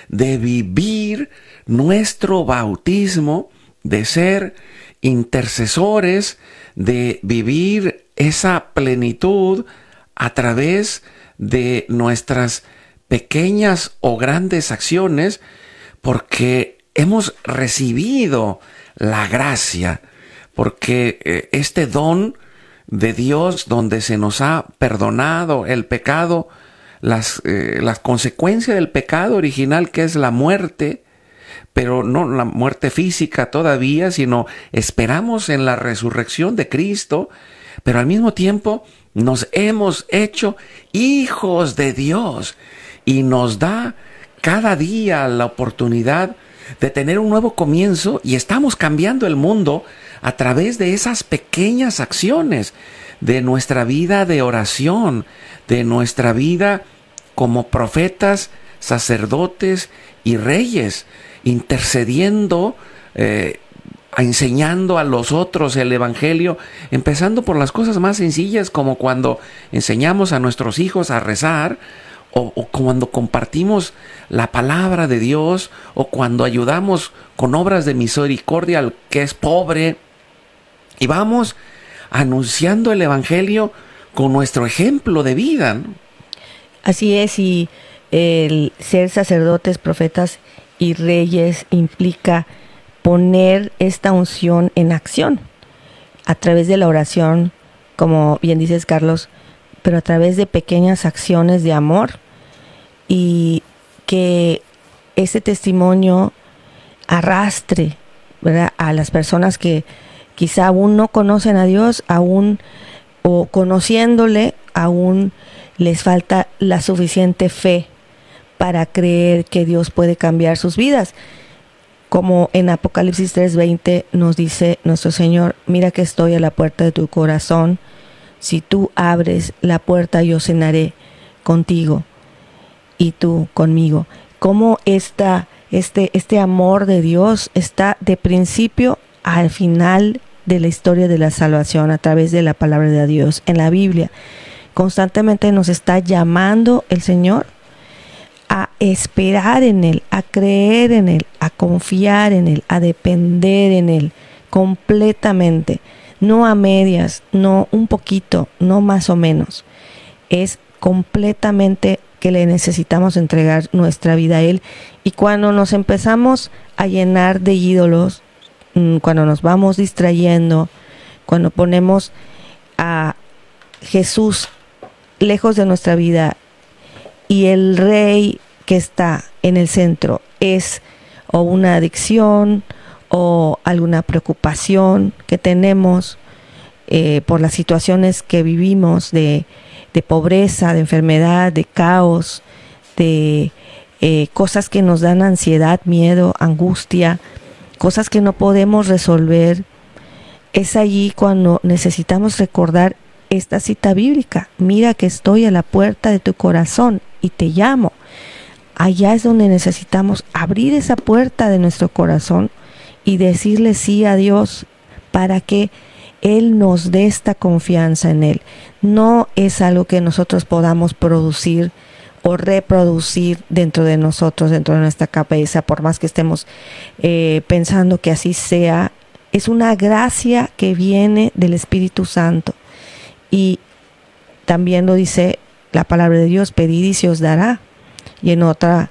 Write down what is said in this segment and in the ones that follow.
de vivir nuestro bautismo, de ser intercesores, de vivir esa plenitud a través de nuestras pequeñas o grandes acciones, porque hemos recibido la gracia, porque este don de Dios, donde se nos ha perdonado el pecado, las consecuencias del pecado original, que es la muerte, pero no la muerte física todavía, sino esperamos en la resurrección de Cristo, pero al mismo tiempo nos hemos hecho hijos de Dios y nos da cada día la oportunidad de tener un nuevo comienzo, y estamos cambiando el mundo a través de esas pequeñas acciones de nuestra vida de oración, de nuestra vida como profetas, sacerdotes y reyes, intercediendo, enseñando a los otros el Evangelio, empezando por las cosas más sencillas, como cuando enseñamos a nuestros hijos a rezar, o cuando compartimos la palabra de Dios, o cuando ayudamos con obras de misericordia al que es pobre, y vamos anunciando el Evangelio con nuestro ejemplo de vida, ¿no? Así es, y el ser sacerdotes, profetas y reyes implica poner esta unción en acción a través de la oración, como bien dices, Carlos, pero a través de pequeñas acciones de amor, y que ese testimonio arrastre, ¿verdad?, a las personas que quizá aún no conocen a Dios, aún, o conociéndole, aún les falta la suficiente fe para creer que Dios puede cambiar sus vidas. Como en Apocalipsis 3:20 nos dice nuestro Señor: mira que estoy a la puerta de tu corazón, si tú abres la puerta yo cenaré contigo y tú conmigo. Como este amor de Dios está de principio al final de la historia de la salvación a través de la palabra de Dios. En la Biblia constantemente nos está llamando el Señor a esperar en Él, a creer en Él, a confiar en Él, a depender en Él completamente, no a medias, no un poquito, no más o menos. Es completamente que le necesitamos entregar nuestra vida a Él. Y cuando nos empezamos a llenar de ídolos, cuando nos vamos distrayendo, cuando ponemos a Jesús lejos de nuestra vida y el rey que está en el centro es o una adicción o alguna preocupación que tenemos por las situaciones que vivimos de pobreza, de enfermedad, de caos, de cosas que nos dan ansiedad, miedo, angustia, cosas que no podemos resolver, es allí cuando necesitamos recordar esta cita bíblica: mira que estoy a la puerta de tu corazón y te llamo. Allá es donde necesitamos abrir esa puerta de nuestro corazón y decirle sí a Dios para que Él nos dé esta confianza en Él. No es algo que nosotros podamos producir o reproducir dentro de nosotros, dentro de nuestra cabeza, por más que estemos pensando que así sea. Es una gracia que viene del Espíritu Santo. Y también lo dice la palabra de Dios: pedid y se os dará. Y en otro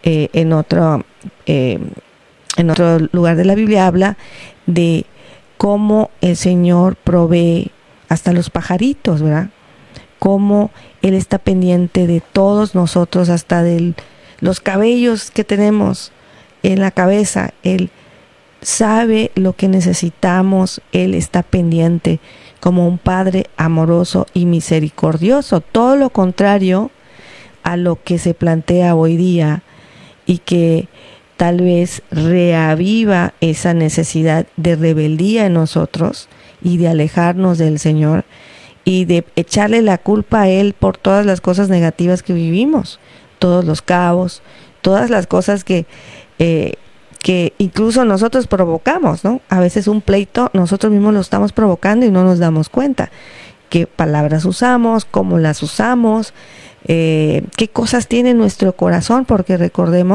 lugar de la Biblia habla de cómo el Señor provee hasta los pajaritos, ¿verdad? Cómo Él está pendiente de todos nosotros, hasta de los cabellos que tenemos en la cabeza. Él sabe lo que necesitamos, Él está pendiente como un Padre amoroso y misericordioso. Todo lo contrario a lo que se plantea hoy día, y que tal vez reaviva esa necesidad de rebeldía en nosotros y de alejarnos del Señor y de echarle la culpa a Él por todas las cosas negativas que vivimos, todos los caos, todas las cosas que incluso nosotros provocamos, ¿no? A veces un pleito nosotros mismos lo estamos provocando y no nos damos cuenta. ¿Qué palabras usamos? ¿Cómo las usamos? ¿Qué cosas tiene nuestro corazón? Porque recordemos